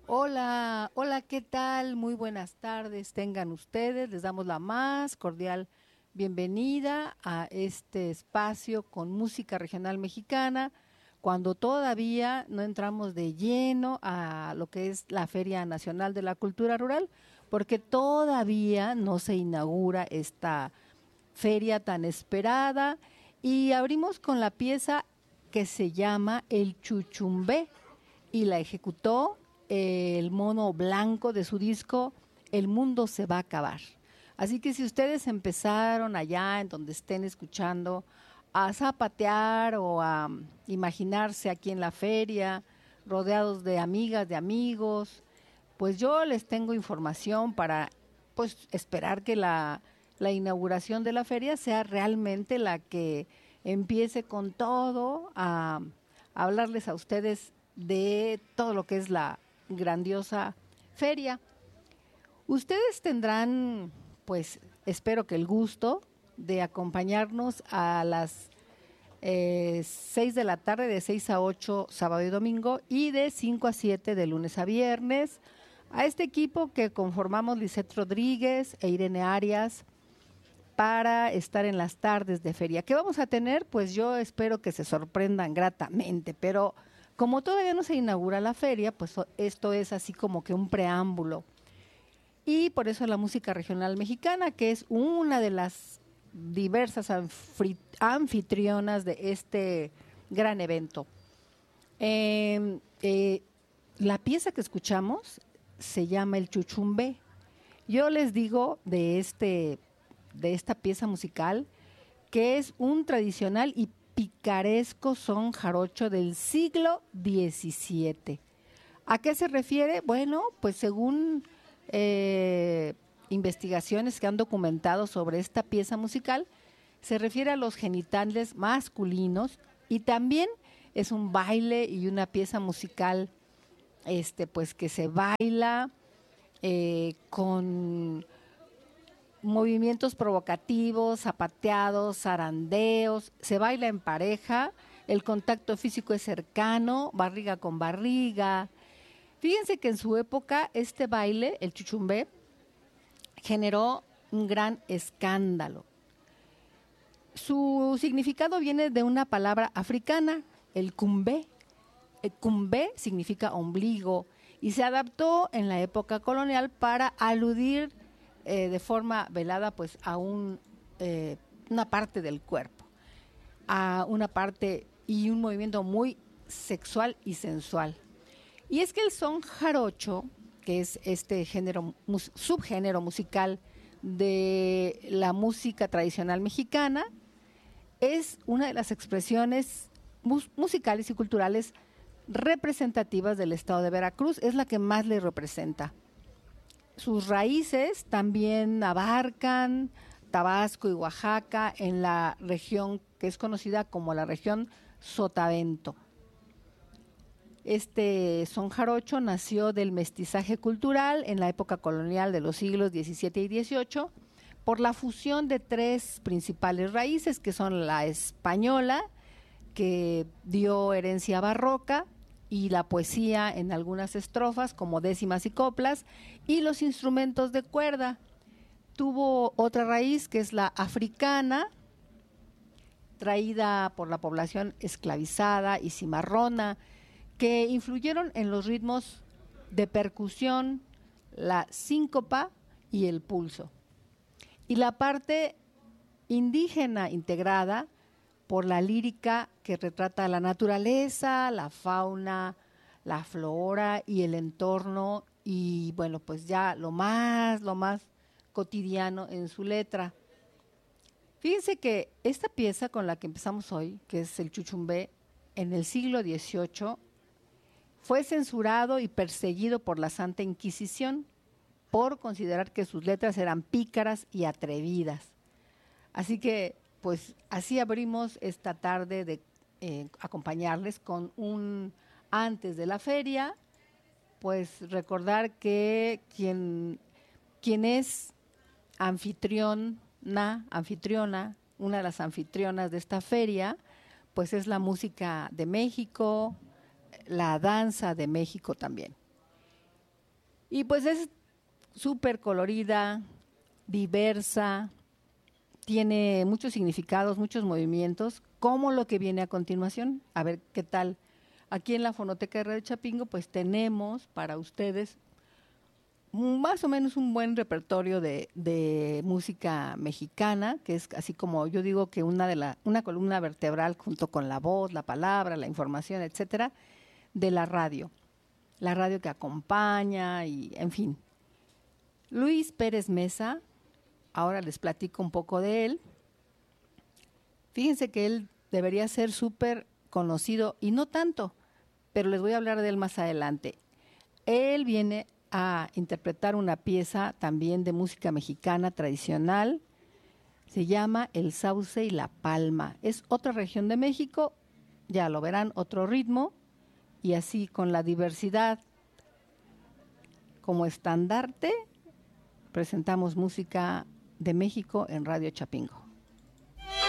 Hola, hola, ¿qué tal? Muy buenas tardes, tengan ustedes. Les damos la más cordial bienvenida a este espacio con música regional mexicana, cuando todavía no entramos de lleno a lo que es la Feria Nacional de la Cultura Rural, porque todavía no se inaugura esta feria tan esperada y abrimos con la pieza que se llama El Chuchumbé y la ejecutó el mono blanco de su disco El mundo se va a acabar. Así que si ustedes empezaron allá en donde estén escuchando a zapatear o a imaginarse aquí en la feria, rodeados de amigas, de amigos, pues yo les tengo información para pues esperar que la inauguración de la feria sea realmente la que empiece con todo a hablarles a ustedes de todo lo que es la grandiosa feria. Ustedes tendrán, pues espero que el gusto de acompañarnos a las 6 de la tarde, de 6 a 8 sábado y domingo, y de 5 a 7 de lunes a viernes, a este equipo que conformamos Lisette Rodríguez e Irene Arias para estar en las tardes de feria. ¿Qué vamos a tener? Pues yo espero que se sorprendan gratamente, pero como todavía no se inaugura la feria, pues esto es así como que un preámbulo. Y por eso la música regional mexicana, que es una de las diversas anfitrionas de este gran evento. Eh, eh, la pieza que escuchamos se llama El Chuchumbe. Yo les digo de esta pieza musical que es un tradicional y picaresco son jarocho del siglo XVII. ¿A qué se refiere? Bueno, pues según investigaciones que han documentado sobre esta pieza musical, se refiere a los genitales masculinos y también es un baile y una pieza musical pues que se baila con movimientos provocativos, zapateados, zarandeos, se baila en pareja, el contacto físico es cercano, barriga con barriga. Fíjense que en su época este baile, el chuchumbé, generó un gran escándalo. Su significado viene de una palabra africana, el cumbé. El cumbé significa ombligo y se adaptó en la época colonial para aludir de forma velada pues a una parte del cuerpo, a una parte y un movimiento muy sexual y sensual. Y es que el son jarocho, que es este subgénero musical de la música tradicional mexicana, es una de las expresiones musicales y culturales representativas del estado de Veracruz, es la que más le representa. Sus raíces también abarcan Tabasco y Oaxaca en la región que es conocida como la región Sotavento. Este son jarocho nació del mestizaje cultural en la época colonial de los siglos XVII y XVIII por la fusión de tres principales raíces que son la española, que dio herencia barroca, y la poesía en algunas estrofas como décimas y coplas, y los instrumentos de cuerda. Tuvo otra raíz que es la africana, traída por la población esclavizada y cimarrona, que influyeron en los ritmos de percusión, la síncopa y el pulso. Y la parte indígena integrada por la lírica que retrata la naturaleza, la fauna, la flora y el entorno y bueno, pues ya lo más cotidiano en su letra. Fíjense que esta pieza con la que empezamos hoy, que es el chuchumbé, en el siglo XVIII fue censurado y perseguido por la Santa Inquisición por considerar que sus letras eran pícaras y atrevidas. Así que, pues, así abrimos esta tarde de acompañarles con un antes de la feria, pues recordar que quien es anfitriona, una de las anfitrionas de esta feria, pues es la música de México, la danza de México también. Y pues es súper colorida, diversa, tiene muchos significados, muchos movimientos, como lo que viene a continuación. A ver qué tal. Aquí en la Fonoteca de Radio Chapingo pues tenemos para ustedes más o menos un buen repertorio de música mexicana, que es así como yo digo que una columna vertebral junto con la voz, la palabra, la información, etcétera, de la radio. La radio que acompaña y en fin. Luis Pérez Mesa, ahora les platico un poco de él. Fíjense que él debería ser súper conocido y no tanto, pero les voy a hablar de él más adelante. Él viene a interpretar una pieza también de música mexicana tradicional, se llama El Sauce y la Palma. Es otra región de México, ya lo verán, otro ritmo, y así con la diversidad como estandarte, presentamos música de México en Radio Chapingo.